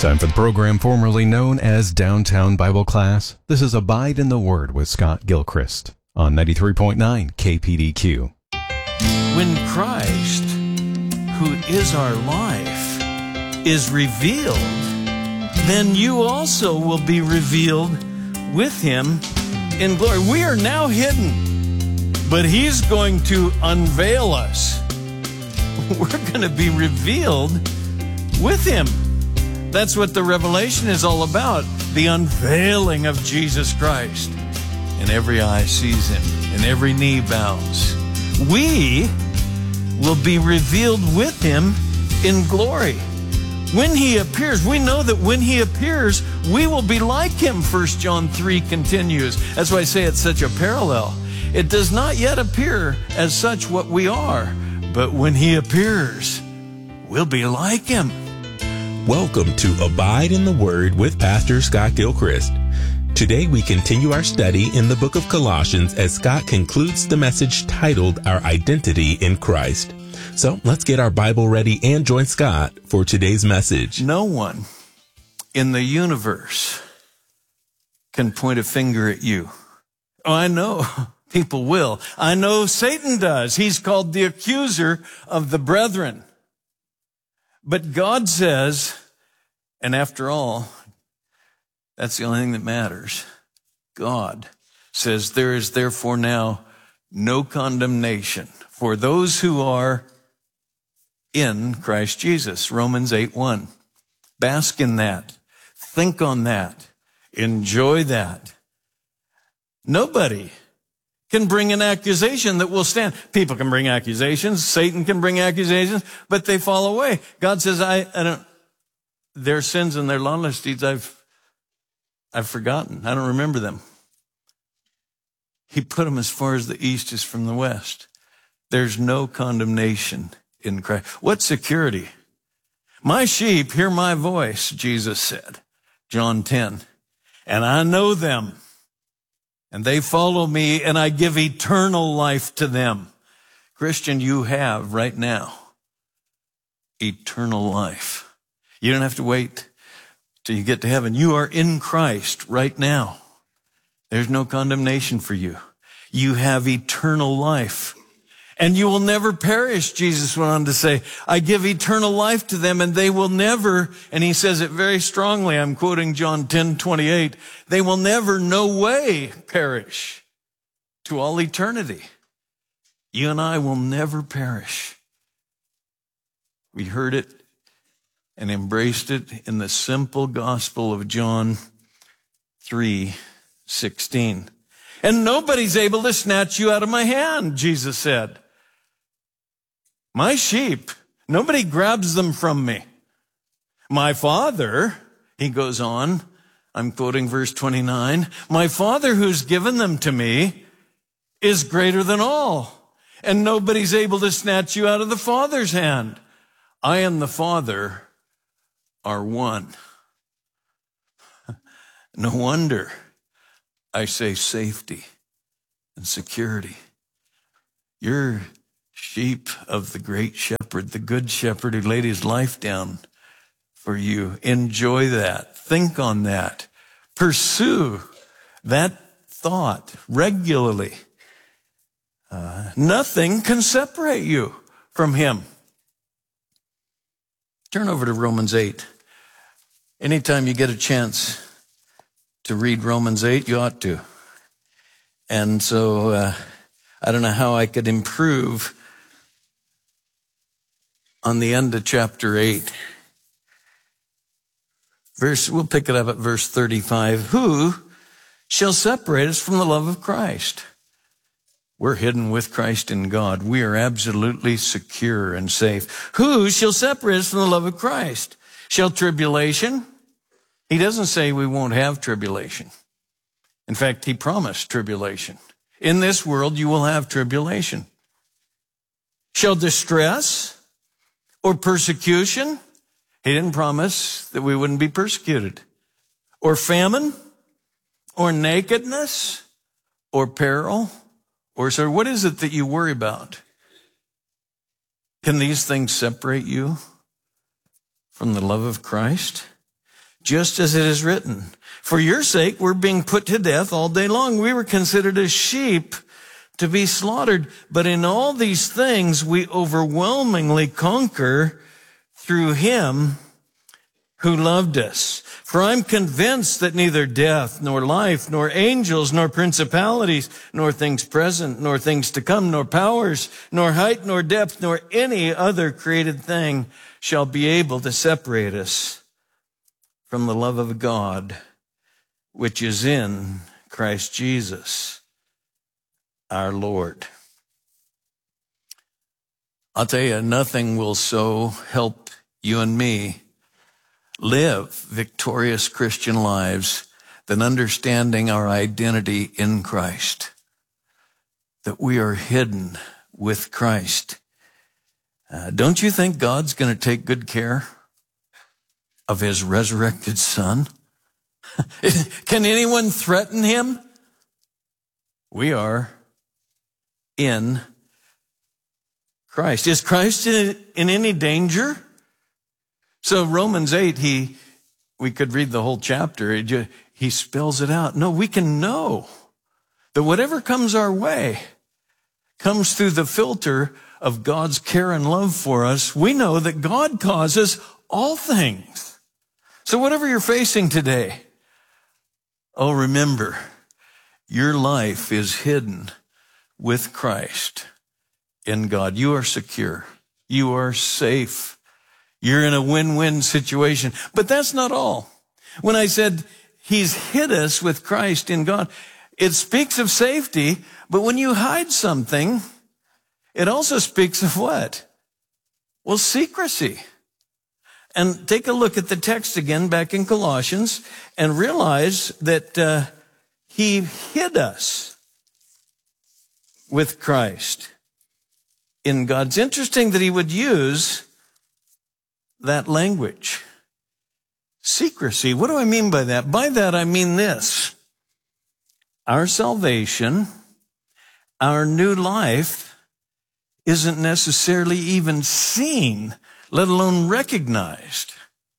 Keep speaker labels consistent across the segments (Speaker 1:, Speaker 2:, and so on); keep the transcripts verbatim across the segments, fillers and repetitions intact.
Speaker 1: Time for the program formerly known as Downtown Bible Class. This is Abide in the Word with Scott Gilchrist on ninety-three point nine K P D Q.
Speaker 2: When Christ, who is our life, is revealed, then you also will be revealed with him in glory. We are now hidden, but he's going to unveil us. We're going to be revealed with him. That's what the revelation is all about, the unveiling of Jesus Christ. And every eye sees him, and every knee bows. We will be revealed with him in glory. When he appears, we know that when he appears, we will be like him, First John three continues. That's why I say it's such a parallel. It does not yet appear as such what we are, but when he appears, we'll be like him.
Speaker 3: Welcome to Abide in the Word with Pastor Scott Gilchrist. Today we continue our study in the book of Colossians as Scott concludes the message titled Our Identity in Christ. So let's get our Bible ready and join Scott for today's message.
Speaker 2: No one in the universe can point a finger at you. Oh, I know people will. I know Satan does. He's called the accuser of the brethren. But God says, and after all, that's the only thing that matters. God says, there is therefore now no condemnation for those who are in Christ Jesus. Romans eight one. Bask in that. Think on that. Enjoy that. Nobody can bring an accusation that will stand. People can bring accusations. Satan can bring accusations, but they fall away. God says, I, I don't, their sins and their lawless deeds, I've, I've forgotten. I don't remember them. He put them as far as the east is from the west. There's no condemnation in Christ. What security? My sheep hear my voice, Jesus said, John ten, and I know them. And they follow me, and I give eternal life to them. Christian, you have right now eternal life. You don't have to wait till you get to heaven. You are in Christ right now. There's no condemnation for you. You have eternal life. And you will never perish, Jesus went on to say. I give eternal life to them, and they will never, and he says it very strongly, I'm quoting John ten twenty-eight, they will never, no way, perish to all eternity. You and I will never perish. We heard it and embraced it in the simple gospel of John three sixteen. And nobody's able to snatch you out of my hand, Jesus said. My sheep, nobody grabs them from me. My Father, he goes on, I'm quoting verse twenty-nine, my Father who's given them to me is greater than all, and nobody's able to snatch you out of the Father's hand. I and the Father are one. No wonder I say safety and security. You're sheep of the great shepherd, the good shepherd who laid his life down for you. Enjoy that. Think on that. Pursue that thought regularly. Uh, nothing can separate you from him. Turn over to Romans eight. Anytime you get a chance to read Romans eight, you ought to. And so uh, I don't know how I could improve on the end of chapter eight. Verse, we'll pick it up at verse thirty-five. Who shall separate us from the love of Christ? We're hidden with Christ in God. We are absolutely secure and safe. Who shall separate us from the love of Christ? Shall tribulation? He doesn't say we won't have tribulation. In fact, he promised tribulation. In this world, you will have tribulation. Shall distress or persecution? He didn't promise that we wouldn't be persecuted. Or famine, or nakedness, or peril, or so. What is it that you worry about? Can these things separate you from the love of Christ? just as it is written, for your sake we're being put to death all day long. We were considered as sheep to be slaughtered. But in all these things we overwhelmingly conquer through him who loved us. For I'm convinced that neither death, nor life, nor angels, nor principalities, nor things present, nor things to come, nor powers, nor height, nor depth, nor any other created thing shall be able to separate us from the love of God, which is in Christ Jesus, our Lord. I'll tell you, nothing will so help you and me live victorious Christian lives than understanding our identity in Christ, that we are hidden with Christ. Uh, don't you think God's going to take good care of his resurrected Son? Can anyone threaten him? We are in Christ. Is Christ in, in any danger? So Romans eight, he, we could read the whole chapter. It just, he spells it out. No, we can know that whatever comes our way comes through the filter of God's care and love for us. We know that God causes all things. So whatever you're facing today, oh, remember, your life is hidden with Christ in God. You are secure. You are safe. You're in a win-win situation. But that's not all. When I said he's hid us with Christ in God, it speaks of safety, but when you hide something, it also speaks of what? Well, secrecy. And take a look at the text again back in Colossians and realize that uh, he hid us with Christ in God. It's interesting that he would use that language. Secrecy. What do I mean by that? By that I mean this. Our salvation, our new life, isn't necessarily even seen, let alone recognized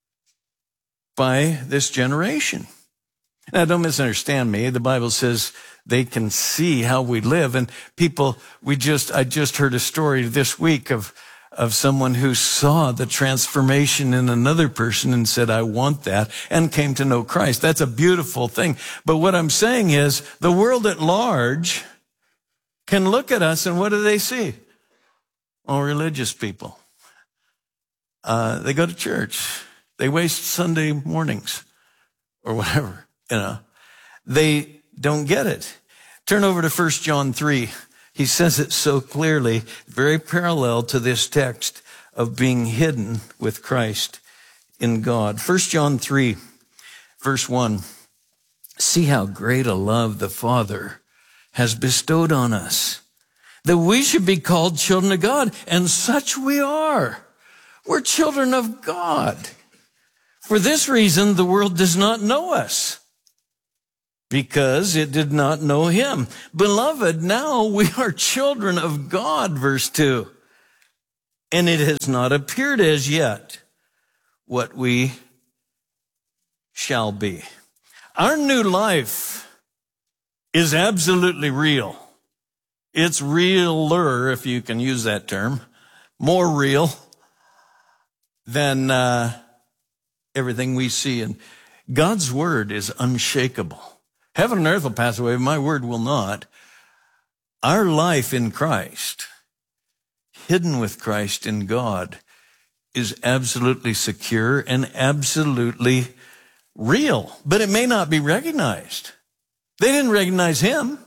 Speaker 2: by this generation. Now, don't misunderstand me. The Bible says they can see how we live. And people, we just, I just heard a story this week of of someone who saw the transformation in another person and said, I want that, and came to know Christ. That's a beautiful thing. But what I'm saying is the world at large can look at us and what do they see? Oh, religious people. Uh, they go to church. They waste Sunday mornings or whatever, you know. They don't get it. Turn over to First John three. He says it so clearly, very parallel to this text of being hidden with Christ in God. First John three, verse one. See how great a love the Father has bestowed on us, that we should be called children of God, and such we are. We're children of God. For this reason, the world does not know us, because it did not know him. Beloved, now we are children of God, verse two. And it has not appeared as yet what we shall be. Our new life is absolutely real. It's realer, if you can use that term, more real than uh, everything we see. And God's word is unshakable. Heaven and earth will pass away, but my word will not. Our life in Christ, hidden with Christ in God, is absolutely secure and absolutely real. But it may not be recognized. They didn't recognize him.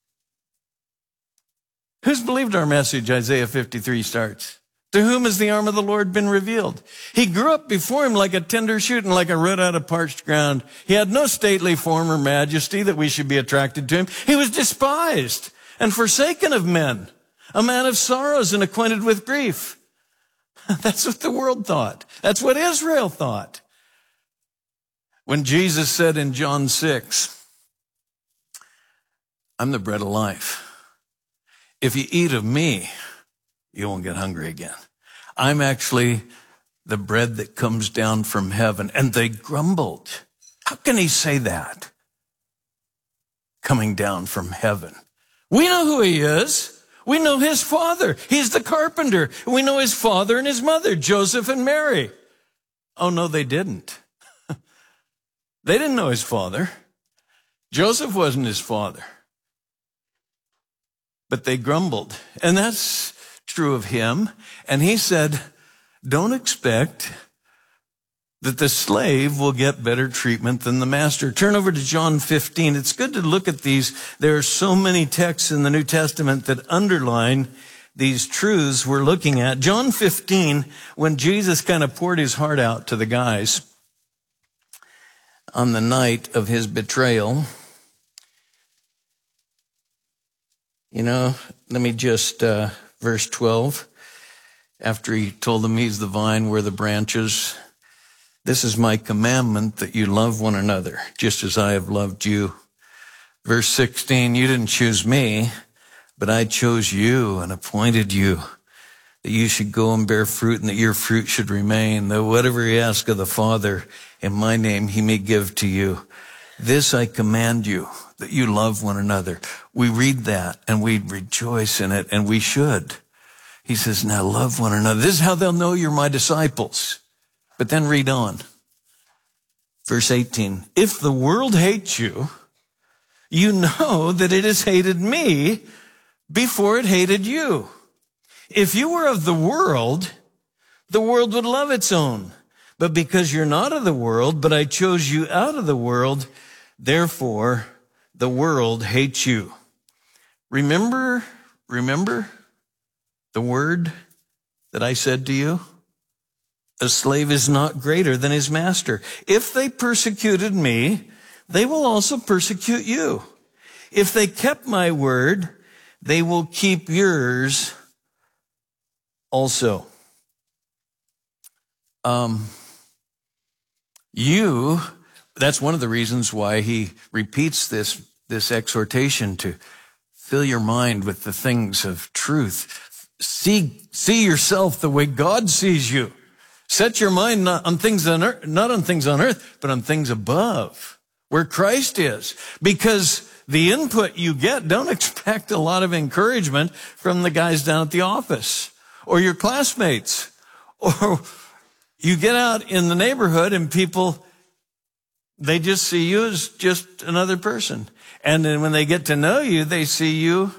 Speaker 2: Who's believed our message? Isaiah fifty-three starts. To whom has the arm of the Lord been revealed? He grew up before him like a tender shoot and like a root out of parched ground. He had no stately form or majesty that we should be attracted to him. He was despised and forsaken of men, a man of sorrows and acquainted with grief. That's what the world thought. That's what Israel thought. When Jesus said in John six, I'm the bread of life. If you eat of me, you won't get hungry again. I'm actually the bread that comes down from heaven. And they grumbled. How can he say that? Coming down from heaven. We know who he is. We know his father. He's the carpenter. We know his father and his mother, Joseph and Mary. Oh, no, they didn't. They didn't know his father. Joseph wasn't his father. But they grumbled. And that's true of him. And he said, don't expect that the slave will get better treatment than the master. Turn over to John fifteen. It's good to look at these. There are so many texts in the New Testament that underline these truths we're looking at. John fifteen, when Jesus kind of poured his heart out to the guys on the night of his betrayal. You know, let me just, uh, verse twelve, after he told them he's the vine, we're the branches. This is my commandment, that you love one another, just as I have loved you. Verse sixteen, you didn't choose me, but I chose you and appointed you, that you should go and bear fruit and that your fruit should remain, that whatever you ask of the Father in my name, he may give to you. This I command you, that you love one another. We read that and we rejoice in it, and we should. He says, now love one another. This is how they'll know you're my disciples. But then read on. Verse eighteen, if the world hates you, you know that it has hated me before it hated you. If you were of the world, the world would love its own. But because you're not of the world, but I chose you out of the world, therefore the world hates you. Remember, remember the word that I said to you? A slave is not greater than his master. If they persecuted me, they will also persecute you. If they kept my word, they will keep yours also. Um, you, that's one of the reasons why he repeats this, this exhortation to fill your mind with the things of truth. See, see yourself the way God sees you. Set your mind not on things on earth, not on things on earth, but on things above, where Christ is. Because the input you get, don't expect a lot of encouragement from the guys down at the office or your classmates. Or you get out in the neighborhood and people, they just see you as just another person. And then when they get to know you, they see you,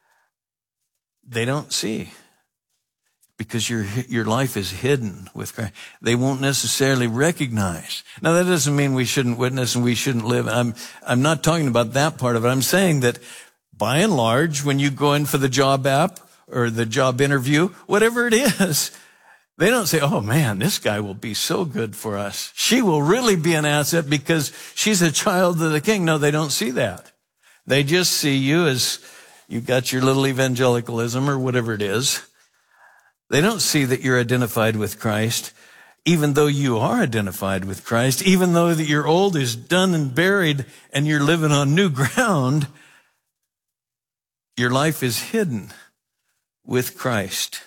Speaker 2: they don't see. Because your your life is hidden with Christ. They won't necessarily recognize. Now, that doesn't mean we shouldn't witness and we shouldn't live. I'm I'm not talking about that part of it. I'm saying that by and large, when you go in for the job app or the job interview, whatever it is, they don't say, oh man, this guy will be so good for us. She will really be an asset because she's a child of the King. No, they don't see that. They just see you as you've got your little evangelicalism or whatever it is. They don't see that you're identified with Christ, even though you are identified with Christ, even though that your old is done and buried and you're living on new ground. Your life is hidden with Christ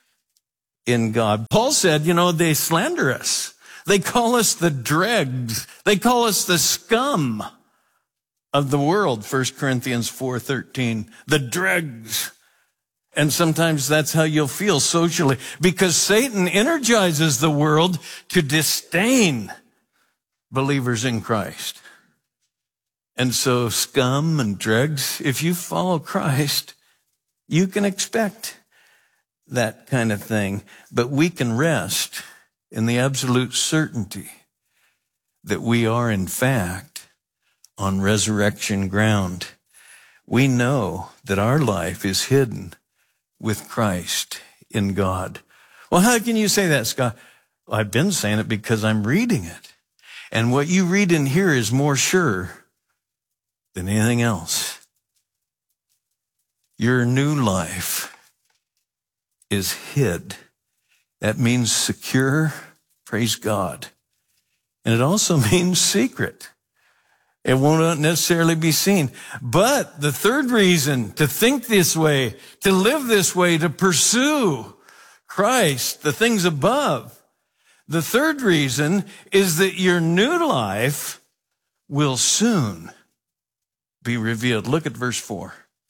Speaker 2: in God. Paul said, you know, they slander us. They call us the dregs. They call us the scum of the world. First Corinthians four thirteen, the dregs. And sometimes that's how you'll feel socially, because Satan energizes the world to disdain believers in Christ. And so scum and dregs, if you follow Christ, you can expect that kind of thing. But we can rest in the absolute certainty that we are, in fact, on resurrection ground. We know that our life is hidden with Christ in God. Well, how can you say that, Scott? Well, I've been saying it because I'm reading it. And what you read in here is more sure than anything else. Your new life is hid. That means secure, praise God. And it also means secret. It won't necessarily be seen. But the third reason to think this way, to live this way, to pursue Christ, the things above, The third reason is that your new life will soon be revealed. Look at verse four.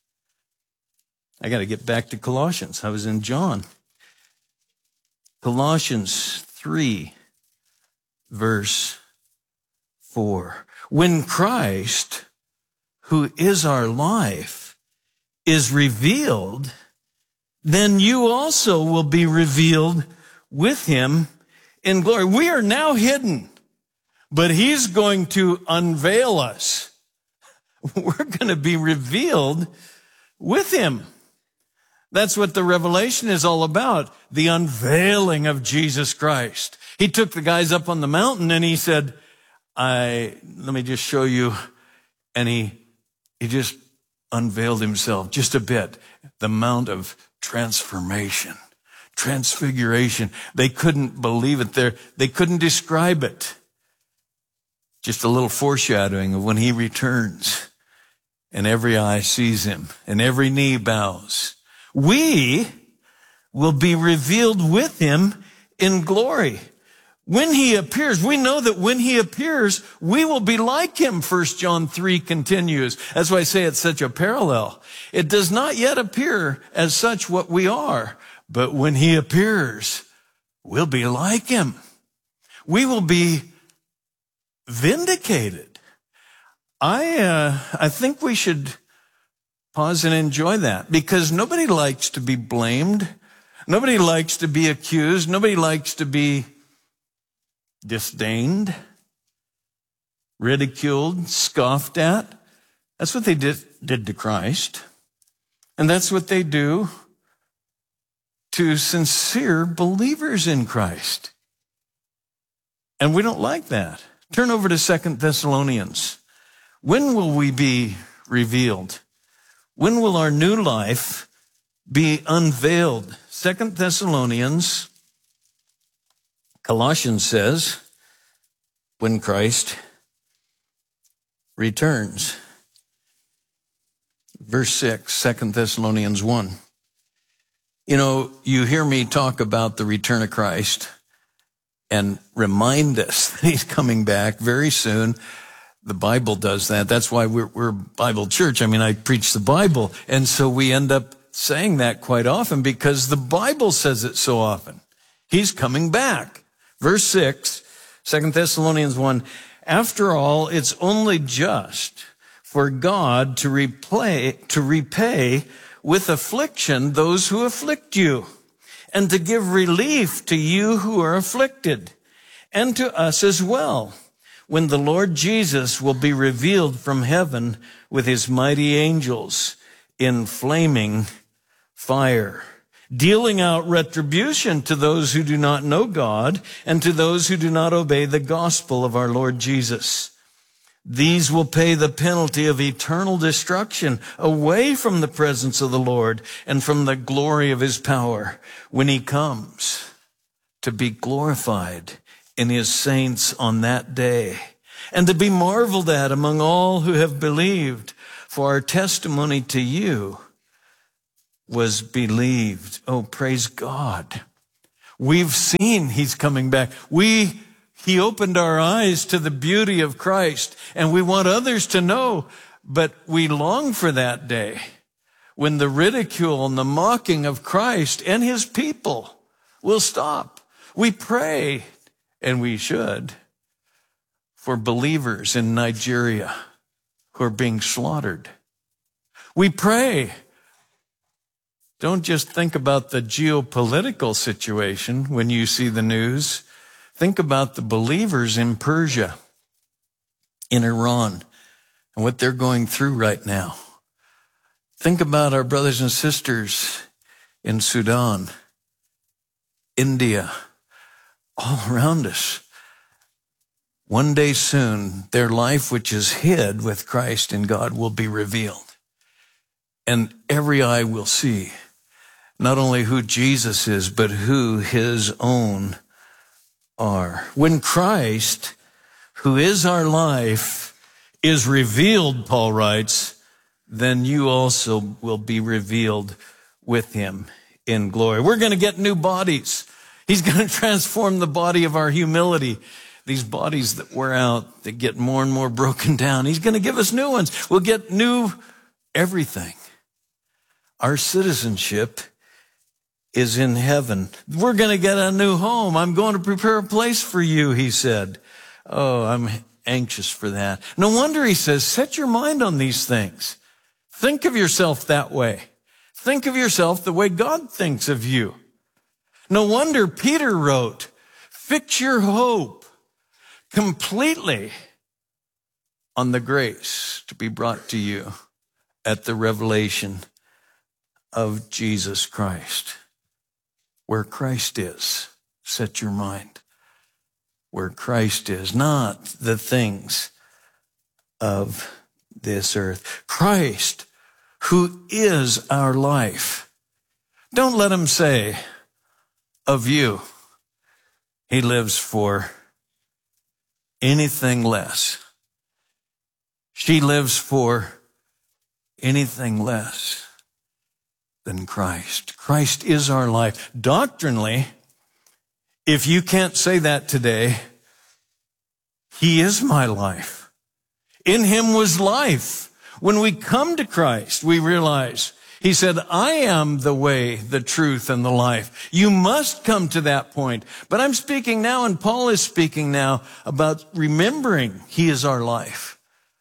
Speaker 2: I got to get back to Colossians. I was in John. Colossians three, verse four. When Christ, who is our life, is revealed, then you also will be revealed with him in glory. We are now hidden, but he's going to unveil us. We're going to be revealed with him. That's what the revelation is all about, the unveiling of Jesus Christ. He took the guys up on the mountain and he said, I, let me just show you. And he, he just unveiled himself just a bit. The Mount of Transformation, Transfiguration. They couldn't believe it there. They couldn't describe it. Just a little foreshadowing of when he returns and every eye sees him and every knee bows. We will be revealed with him in glory. When he appears, we know that when he appears, we will be like him, First John three continues. That's why I say it's such a parallel. It does not yet appear as such what we are, but when he appears, we'll be like him. We will be vindicated. I, uh, I think we should pause and enjoy that, because nobody likes to be blamed. Nobody likes to be accused. Nobody likes to be disdained, ridiculed, scoffed at. That's what they did, did to Christ. And that's what they do to sincere believers in Christ. And we don't like that. Turn over to Second Thessalonians. When will we be revealed? When will our new life be unveiled? Second Thessalonians, Colossians says, when Christ returns. Verse six, Second Thessalonians one. You know, you hear me talk about the return of Christ and remind us that he's coming back very soon. The Bible does that. That's why we're, we're a Bible church. I mean, I preach the Bible. And so we end up saying that quite often because the Bible says it so often. He's coming back. Verse six, Second Thessalonians one, after all, it's only just for God to repay, to repay with affliction those who afflict you, and to give relief to you who are afflicted, and to us as well, when the Lord Jesus will be revealed from heaven with his mighty angels in flaming fire, dealing out retribution to those who do not know God and to those who do not obey the gospel of our Lord Jesus. These will pay the penalty of eternal destruction away from the presence of the Lord and from the glory of his power when he comes to be glorified in his saints on that day, and to be marveled at among all who have believed, for our testimony to you was believed. Oh, praise God. We've seen he's coming back. We, he opened our eyes to the beauty of Christ, and we want others to know, but we long for that day when the ridicule and the mocking of Christ and his people will stop. We pray, and we should, for believers in Nigeria who are being slaughtered. We pray. Don't just think about the geopolitical situation when you see the news. Think about the believers in Persia, in Iran, and what they're going through right now. Think about our brothers and sisters in Sudan, India, all around us. One day soon, their life, which is hid with Christ in God, will be revealed. And every eye will see not only who Jesus is, but who his own are. When Christ, who is our life, is revealed, Paul writes, then you also will be revealed with him in glory. We're going to get new bodies. He's going to transform the body of our humility. These bodies that wear out, that get more and more broken down. He's going to give us new ones. We'll get new everything. Our citizenship is in heaven. We're going to get a new home. I'm going to prepare a place for you, he said. Oh, I'm anxious for that. No wonder he says, set your mind on these things. Think of yourself that way. Think of yourself the way God thinks of you. No wonder Peter wrote, fix your hope completely on the grace to be brought to you at the revelation of Jesus Christ. Where Christ is, set your mind. Where Christ is, not the things of this earth. Christ, who is our life. Don't let him say of you, he lives for anything less. She lives for anything less than Christ. Christ is our life. Doctrinally, if you can't say that today, he is my life. In him was life. When we come to Christ, we realize he said, I am the way, the truth, and the life. You must come to that point. But I'm speaking now, and Paul is speaking now about remembering he is our life.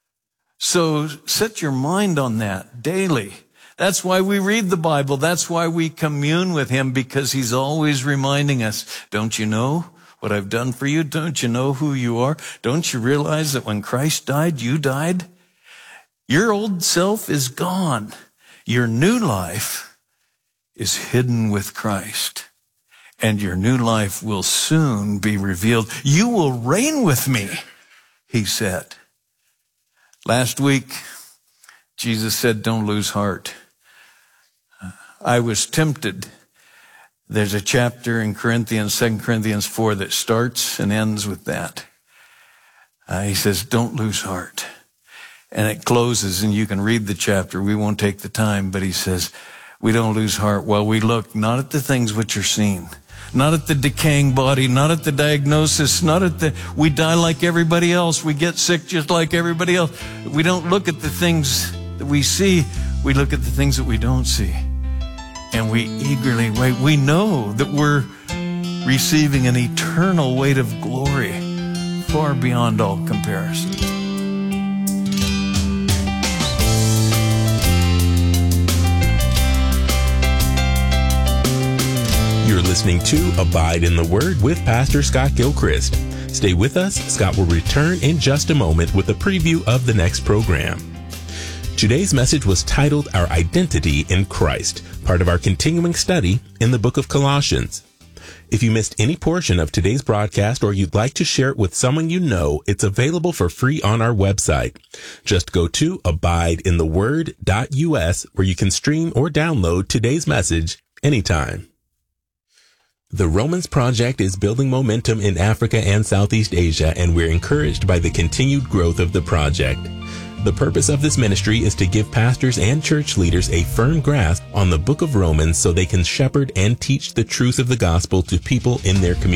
Speaker 2: So set your mind on that daily. That's why we read the Bible. That's why we commune with him, because he's always reminding us, don't you know what I've done for you? Don't you know who you are? Don't you realize that when Christ died, you died? Your old self is gone. Your new life is hidden with Christ, and your new life will soon be revealed. You will reign with me, he said. Last week, Jesus said, don't lose heart. I was tempted. There's a chapter in Corinthians, Second Corinthians four, that starts and ends with that. Uh, he says, don't lose heart. And it closes, and you can read the chapter. We won't take the time, but he says, we don't lose heart while we look not at the things which are seen, not at the decaying body, not at the diagnosis, not at the, we die like everybody else. We get sick just like everybody else. We don't look at the things that we see. We look at the things that we don't see. And we eagerly wait. We know that we're receiving an eternal weight of glory far beyond all comparison.
Speaker 3: You're listening to Abide in the Word with Pastor Scott Gilchrist. Stay with us. Scott will return in just a moment with a preview of the next program. Today's message was titled Our Identity in Christ, part of our continuing study in the book of Colossians. If you missed any portion of today's broadcast or you'd like to share it with someone you know, it's available for free on our website. Just go to abide in the word dot U S where you can stream or download today's message anytime. The Romans Project is building momentum in Africa and Southeast Asia, and we're encouraged by the continued growth of the project. The purpose of this ministry is to give pastors and church leaders a firm grasp on the book of Romans so they can shepherd and teach the truth of the gospel to people in their community.